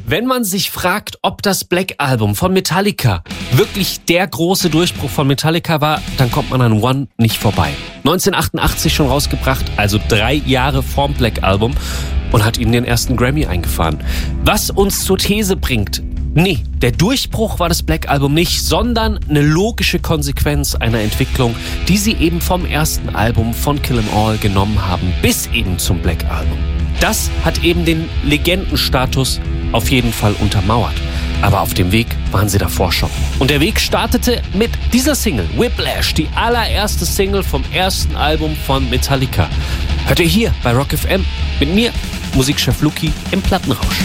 Wenn man sich fragt, ob das Black Album von Metallica wirklich der große Durchbruch von Metallica war, dann kommt man an One nicht vorbei. 1988 schon rausgebracht, also 3 Jahre vorm Black Album, und hat ihnen den ersten Grammy eingefahren. Was uns zur These bringt, nee, der Durchbruch war das Black Album nicht, sondern eine logische Konsequenz einer Entwicklung, die sie eben vom ersten Album von Kill 'Em All genommen haben, bis eben zum Black Album. Das hat eben den Legendenstatus auf jeden Fall untermauert. Aber auf dem Weg waren sie davor schon. Und der Weg startete mit dieser Single, Whiplash, die allererste Single vom ersten Album von Metallica. Hört ihr hier bei Rock FM mit mir, Musikchef Luki, im Plattenrausch.